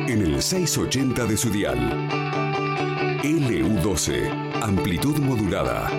en el 680 de su dial. LU12, amplitud modulada.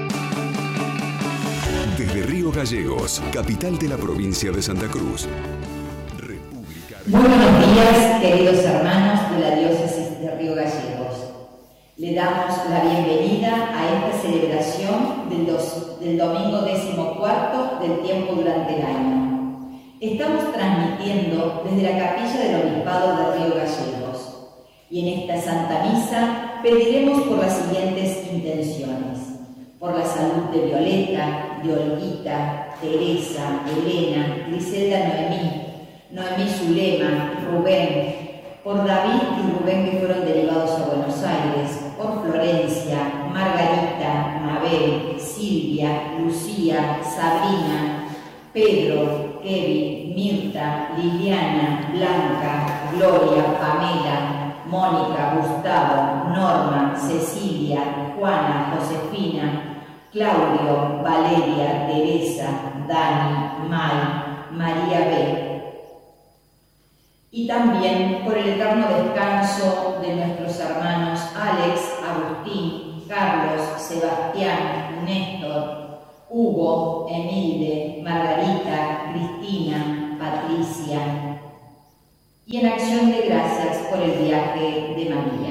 Desde Río Gallegos, capital de la provincia de Santa Cruz. Muy buenos días, queridos hermanos de la diócesis de Río Gallegos. Le damos la bienvenida a esta celebración del domingo 14 del tiempo durante el año. Estamos transmitiendo desde la capilla del Obispado de Río Gallegos y en esta Santa Misa pediremos por las siguientes intenciones: por la salud de Violeta, de Olguita, Teresa, Elena, Griselda Noemí Zulema, Rubén, por David y Rubén que fueron derivados a Buenos Aires, por Florencia, Margarita, Mabel, Silvia, Lucía, Sabrina, Pedro, Kevin, Mirta, Liliana, Blanca, Gloria, Pamela, Mónica, Gustavo, Norma, Cecilia, Juana, Josefina, Claudio, Valeria, Teresa, Dani, May, María B. Y también por el eterno descanso de nuestros hermanos Alex, Agustín, Carlos, Sebastián, Néstor, Hugo, Emilde, Margarita, Cristina, Patricia. Y en acción de gracias por el viaje de María.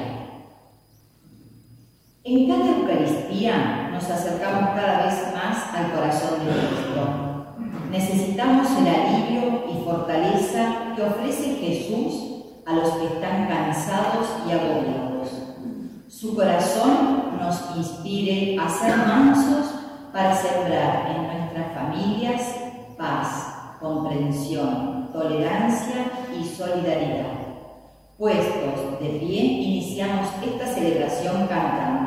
En cada Eucaristía nos acercamos cada vez más al corazón de Cristo. Necesitamos el alivio y fortaleza que ofrece Jesús a los que están cansados y agobiados. Su corazón nos inspire a ser mansos para sembrar en nuestras familias paz, comprensión, tolerancia y solidaridad. Puestos de pie, iniciamos esta celebración cantada